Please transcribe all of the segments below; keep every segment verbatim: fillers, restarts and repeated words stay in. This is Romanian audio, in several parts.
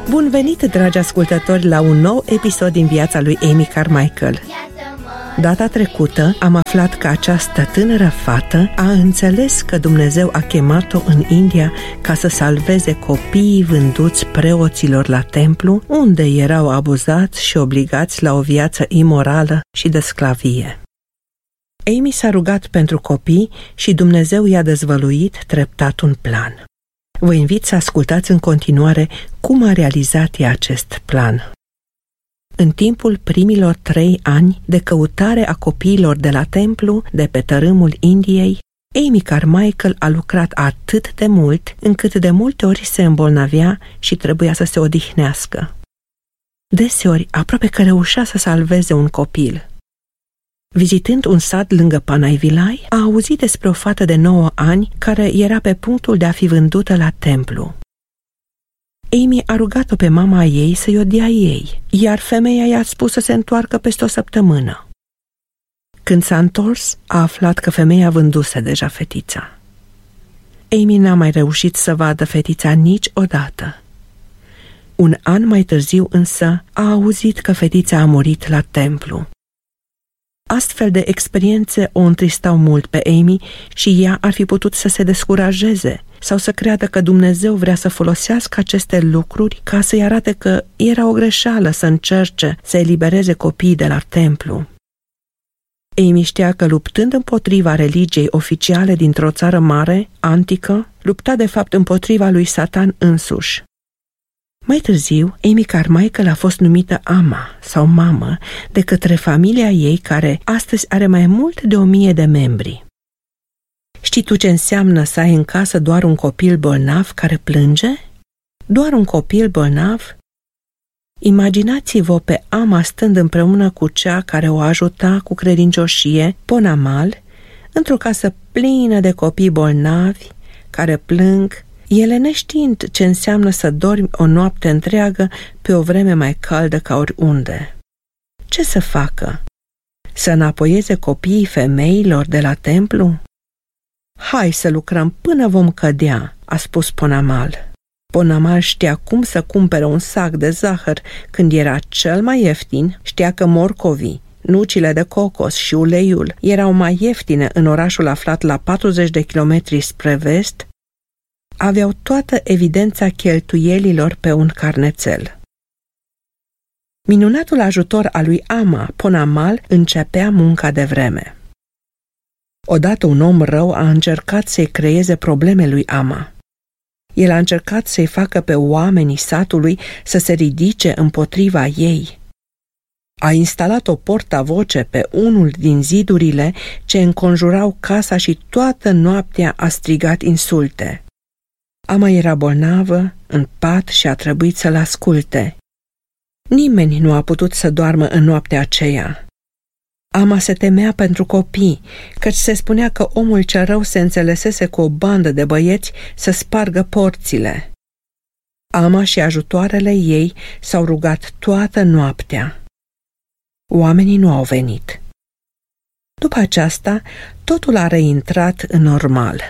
Bun venit, dragi ascultători, la un nou episod din viața lui Amy Carmichael. Data trecută am aflat că această tânără fată a înțeles că Dumnezeu a chemat-o în India ca să salveze copiii vânduți preoților la templu, unde erau abuzați și obligați la o viață imorală și de sclavie. Amy s-a rugat pentru copii și Dumnezeu i-a dezvăluit treptat un plan. Vă invit să ascultați în continuare cum a realizat ea acest plan. În timpul primilor trei ani de căutare a copiilor de la templu, de pe tărâmul Indiei, Amy Carmichael a lucrat atât de mult, încât de multe ori se îmbolnăvea și trebuia să se odihnească. Deseori, aproape că reușea să salveze un copil. Vizitând un sat lângă Panaivilai, a auzit despre o fată de nouă ani care era pe punctul de a fi vândută la templu. Amy a rugat-o pe mama ei să-i o dea ei, iar femeia i-a spus să se întoarcă peste o săptămână. Când s-a întors, a aflat că femeia vânduse deja fetița. Amy n-a mai reușit să vadă fetița niciodată. Un an mai târziu însă a auzit că fetița a murit la templu. Astfel de experiențe o întristau mult pe Amy și ea ar fi putut să se descurajeze sau să creadă că Dumnezeu vrea să folosească aceste lucruri ca să-i arate că era o greșeală să încerce să elibereze copiii de la templu. Amy știa că luptând împotriva religiei oficiale dintr-o țară mare, antică, lupta de fapt împotriva lui Satan însuși. Mai târziu, Amy Carmichael a fost numită ama sau mamă de către familia ei, care astăzi are mai mult de o mie de membri. Știi tu ce înseamnă să ai în casă doar un copil bolnav care plânge? Doar un copil bolnav? Imaginați-vă pe ama stând împreună cu cea care o ajuta cu credincioșie, Ponamal, într-o casă plină de copii bolnavi care plâng, ele neștiind ce înseamnă să dormi o noapte întreagă pe o vreme mai caldă ca oriunde. Ce să facă? Să înapoieze copiii femeilor de la templu? Hai să lucrăm până vom cădea, a spus Ponamal. Ponamal știa cum să cumpere un sac de zahăr când era cel mai ieftin, știa că morcovii, nucile de cocos și uleiul erau mai ieftine în orașul aflat la patruzeci de kilometri spre vest, aveau toată evidența cheltuielilor pe un carnețel. Minunatul ajutor al lui ama, Ponamal, începea munca de vreme. Odată un om rău a încercat să-i creeze probleme lui ama. El a încercat să-i facă pe oamenii satului să se ridice împotriva ei. A instalat o portavoce pe unul din zidurile ce înconjurau casa și toată noaptea a strigat insulte. Ama era bolnavă, în pat și a trebuit să-l asculte. Nimeni nu a putut să doarmă în noaptea aceea. Ama se temea pentru copii, căci se spunea că omul cel rău se înțelesese cu o bandă de băieți să spargă porțile. Ama și ajutoarele ei s-au rugat toată noaptea. Oamenii nu au venit. După aceasta, totul a reintrat în normal.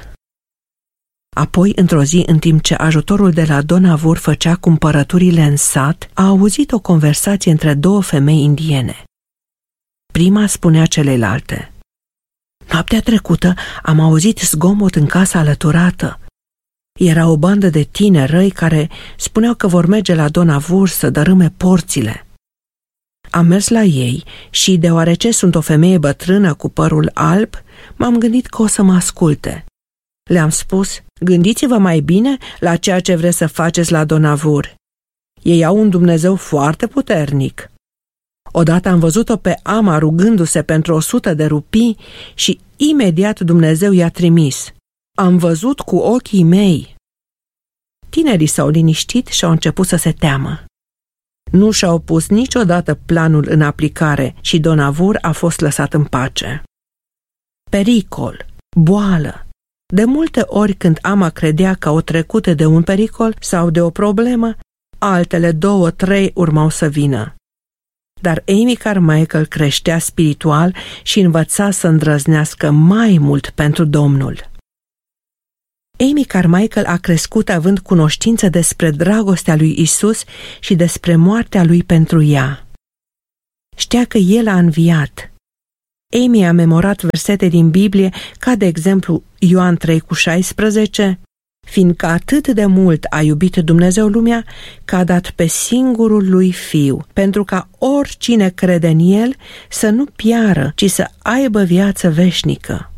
Apoi, într-o zi, în timp ce ajutorul de la Donavur făcea cumpărăturile în sat, a auzit o conversație între două femei indiene. Prima spunea celelalte: noaptea trecută am auzit zgomot în casa alăturată. Era o bandă de tineri răi care spuneau că vor merge la Donavur să dărâme porțile. Am mers la ei și, deoarece sunt o femeie bătrână cu părul alb, m-am gândit că o să mă asculte. Le-am spus: gândiți-vă mai bine la ceea ce vreți să faceți la Donavur. Ei au un Dumnezeu foarte puternic. Odată am văzut-o pe ama rugându-se pentru o sută de rupii și imediat Dumnezeu i-a trimis. Am văzut cu ochii mei. Tinerii s-au liniștit și au început să se teamă. Nu și-au pus niciodată planul în aplicare și Donavur a fost lăsat în pace. Pericol, boală. De multe ori când ama credea că au trecut de un pericol sau de o problemă, altele două, trei urmau să vină. Dar Amy Carmichael creștea spiritual și învăța să îndrăznească mai mult pentru Domnul. Amy Carmichael a crescut având cunoștință despre dragostea lui Isus și despre moartea lui pentru ea. Știa că El a înviat. Amy a memorat versete din Biblie, ca de exemplu Ioan trei cu șaisprezece, fiindcă atât de mult a iubit Dumnezeu lumea, că a dat pe singurul lui Fiu, pentru ca oricine crede în El să nu piară, ci să aibă viață veșnică.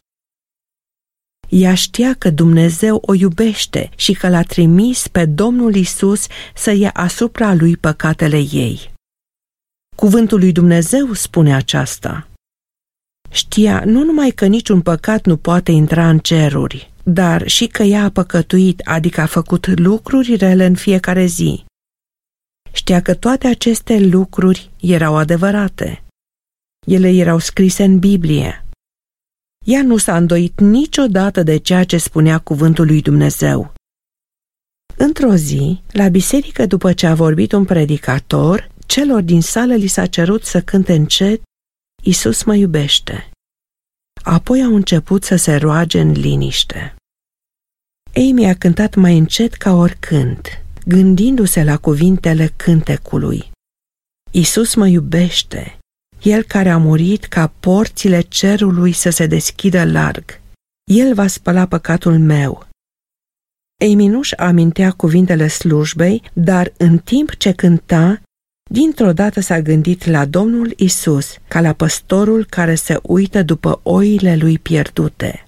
Ea știa că Dumnezeu o iubește și că l-a trimis pe Domnul Isus să ia asupra lui păcatele ei. Cuvântul lui Dumnezeu spune aceasta. Știa nu numai că niciun păcat nu poate intra în ceruri, dar și că ea a păcătuit, adică a făcut lucruri rele în fiecare zi. Știa că toate aceste lucruri erau adevărate. Ele erau scrise în Biblie. Ea nu s-a îndoit niciodată de ceea ce spunea cuvântul lui Dumnezeu. Într-o zi, la biserică, după ce a vorbit un predicator, celor din sală li s-a cerut să cânte încet, Isus mă iubește. Apoi au început să se roage în liniște. Amy a cântat mai încet ca oricând, gândindu-se la cuvintele cântecului. Isus mă iubește, El care a murit ca porțile cerului să se deschidă larg. El va spăla păcatul meu. Amy nu-și amintea cuvintele slujbei, dar în timp ce cânta, dintr-o dată s-a gândit la Domnul Isus, ca la păstorul care se uită după oile lui pierdute.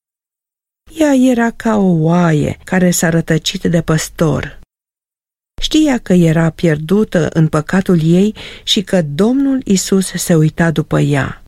Ea era ca o oaie care s-a rătăcit de păstor. Știa că era pierdută în păcatul ei și că Domnul Isus se uita după ea.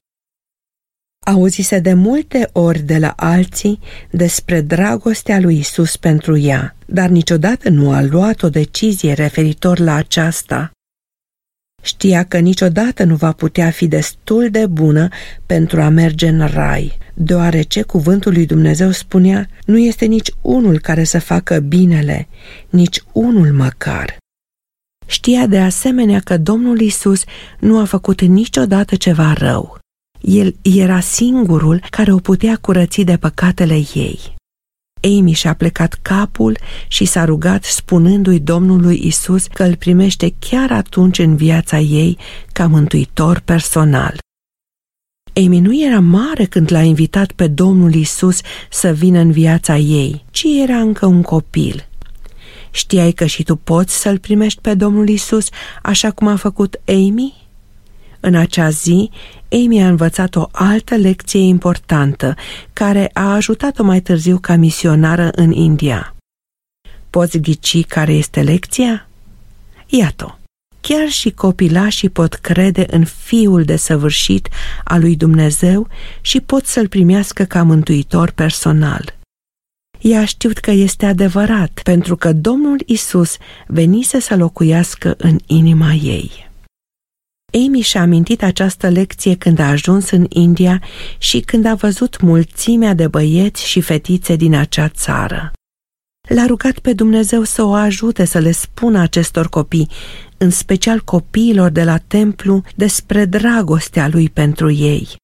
Auzise de multe ori de la alții despre dragostea lui Isus pentru ea, dar niciodată nu a luat o decizie referitor la aceasta. Știa că niciodată nu va putea fi destul de bună pentru a merge în rai, deoarece cuvântul lui Dumnezeu spunea, nu este nici unul care să facă binele, nici unul măcar. Știa de asemenea că Domnul Isus nu a făcut niciodată ceva rău. El era singurul care o putea curăți de păcatele ei. Amy și-a plecat capul și s-a rugat spunându-i Domnului Isus că îl primește chiar atunci în viața ei ca mântuitor personal. Amy nu era mare când l-a invitat pe Domnul Isus să vină în viața ei, ci era încă un copil. Știai că și tu poți să-l primești pe Domnul Isus așa cum a făcut Amy? În acea zi, Amy a învățat o altă lecție importantă, care a ajutat-o mai târziu ca misionară în India. Poți ghici care este lecția? Iată, chiar și copilașii pot crede în Fiul desăvârșit al lui Dumnezeu și pot să-l primească ca mântuitor personal. Ea a știut că este adevărat, pentru că Domnul Isus venise să locuiască în inima ei. Amy și-a amintit această lecție când a ajuns în India și când a văzut mulțimea de băieți și fetițe din acea țară. L-a rugat pe Dumnezeu să o ajute să le spună acestor copii, în special copiilor de la templu, despre dragostea lui pentru ei.